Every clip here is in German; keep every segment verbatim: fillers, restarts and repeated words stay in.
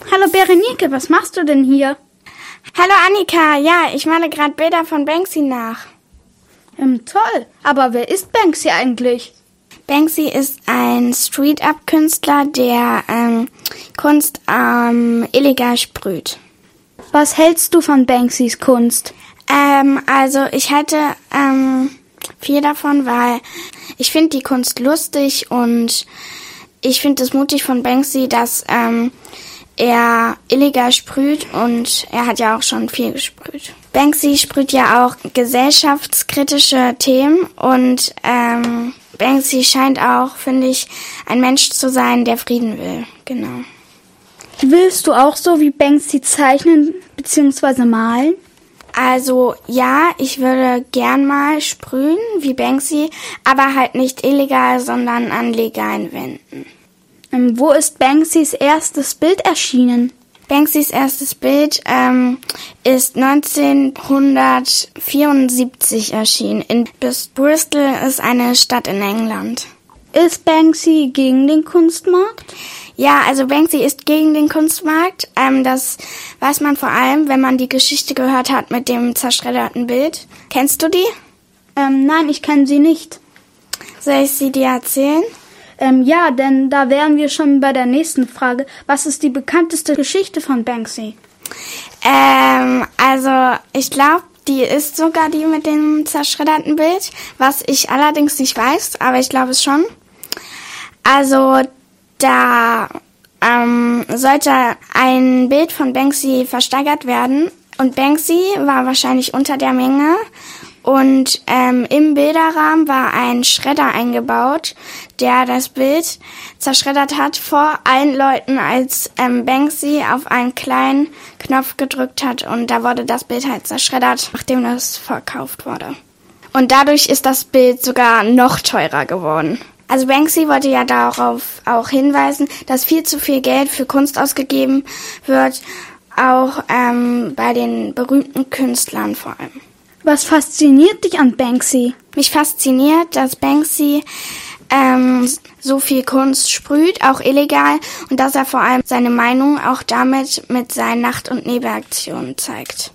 Hallo Berenike, was machst du denn hier? Hallo Annika, ja, ich male gerade Bilder von Banksy nach. Ähm, toll, aber wer ist Banksy eigentlich? Banksy ist ein Street-Art-Künstler, der ähm, Kunst ähm, illegal sprüht. Was hältst du von Banksys Kunst? Ähm, also ich halte ähm, viel davon, weil ich finde die Kunst lustig und ich finde es mutig von Banksy, dass ähm, er illegal sprüht und er hat ja auch schon viel gesprüht. Banksy sprüht ja auch gesellschaftskritische Themen und ähm, Banksy scheint auch, finde ich, ein Mensch zu sein, der Frieden will. Genau. Willst du auch so wie Banksy zeichnen bzw. malen? Also ja, ich würde gern mal sprühen wie Banksy, aber halt nicht illegal, sondern an legalen Wänden. Ähm, wo ist Banksys erstes Bild erschienen? Banksys erstes Bild ähm, ist neunzehnhundertvierundsiebzig erschienen. In Bristol ist eine Stadt in England. Ist Banksy gegen den Kunstmarkt? Ja, also Banksy ist gegen den Kunstmarkt. Ähm, das weiß man vor allem, wenn man die Geschichte gehört hat mit dem zerschredderten Bild. Kennst du die? Ähm, nein, ich kenne sie nicht. Soll ich sie dir erzählen? Ähm, ja, denn da wären wir schon bei der nächsten Frage. Was ist die bekannteste Geschichte von Banksy? Ähm, also ich glaube, die ist sogar die mit dem zerschredderten Bild, was ich allerdings nicht weiß, aber ich glaube es schon. Also da ähm, sollte ein Bild von Banksy versteigert werden und Banksy war wahrscheinlich unter der Menge. Und ähm, im Bilderrahmen war ein Schredder eingebaut, der das Bild zerschreddert hat vor allen Leuten, als ähm, Banksy auf einen kleinen Knopf gedrückt hat. Und da wurde das Bild halt zerschreddert, nachdem das verkauft wurde. Und dadurch ist das Bild sogar noch teurer geworden. Also Banksy wollte ja darauf auch hinweisen, dass viel zu viel Geld für Kunst ausgegeben wird, auch ähm, bei den berühmten Künstlern vor allem. Was fasziniert dich an Banksy? Mich fasziniert, dass Banksy ähm, so viel Kunst sprüht, auch illegal, und dass er vor allem seine Meinung auch damit mit seinen Nacht- und Nebelaktionen zeigt.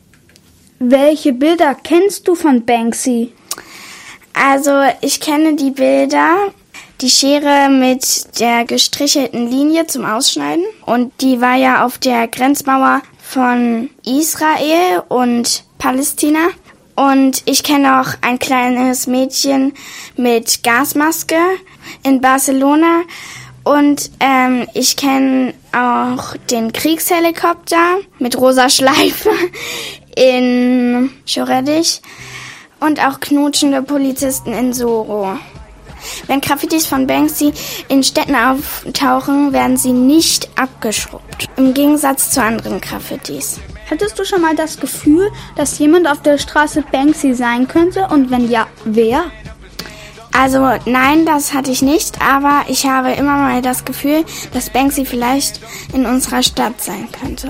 Welche Bilder kennst du von Banksy? Also ich kenne die Bilder, die Schere mit der gestrichelten Linie zum Ausschneiden, und die war ja auf der Grenzmauer von Israel und Palästina. Und ich kenne auch ein kleines Mädchen mit Gasmaske in Barcelona. Und ähm, ich kenne auch den Kriegshelikopter mit rosa Schleife in Schoreddich und auch knutschende Polizisten in Soro. Wenn Graffitis von Banksy in Städten auftauchen, werden sie nicht abgeschrubbt. Im Gegensatz zu anderen Graffitis. Hattest du schon mal das Gefühl, dass jemand auf der Straße Banksy sein könnte? Und wenn ja, wer? Also nein, das hatte ich nicht, aber ich habe immer mal das Gefühl, dass Banksy vielleicht in unserer Stadt sein könnte.